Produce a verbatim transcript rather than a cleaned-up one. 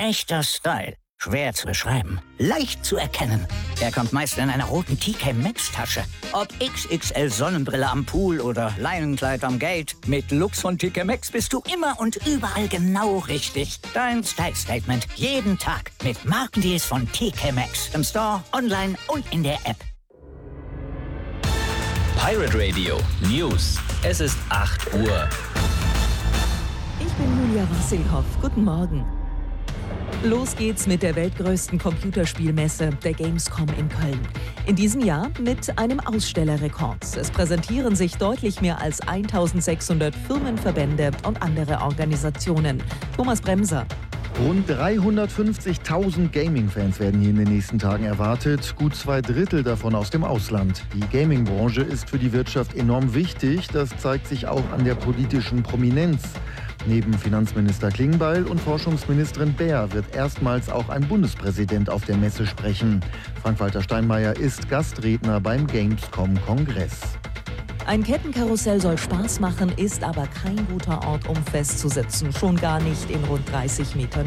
Echter Style. Schwer zu beschreiben, leicht zu erkennen. Er kommt meist in einer roten T K Maxx Tasche. Ob X X L Sonnenbrille am Pool oder Leinenkleid am Gate. Mit Lux von T K Maxx bist du immer und überall genau richtig. Dein Style Statement jeden Tag mit Markendeals von T K Maxx. Im Store, online und in der App. Pirate Radio News. Es ist acht Uhr. Ich bin Julia Wassilhoff. Guten Morgen. Los geht's mit der weltgrößten Computerspielmesse, der Gamescom in Köln. In diesem Jahr mit einem Ausstellerrekord. Es präsentieren sich deutlich mehr als eintausendsechshundert Firmen, Verbände und andere Organisationen. Thomas Bremser. Rund dreihundertfünfzigtausend Gaming-Fans werden hier in den nächsten Tagen erwartet, gut zwei Drittel davon aus dem Ausland. Die Gaming-Branche ist für die Wirtschaft enorm wichtig, das zeigt sich auch an der politischen Prominenz. Neben Finanzminister Klingbeil und Forschungsministerin Baer wird erstmals auch ein Bundespräsident auf der Messe sprechen. Frank-Walter Steinmeier ist Gastredner beim Gamescom-Kongress. Ein Kettenkarussell soll Spaß machen, ist aber kein guter Ort, um festzusitzen. Schon gar nicht in rund dreißig Metern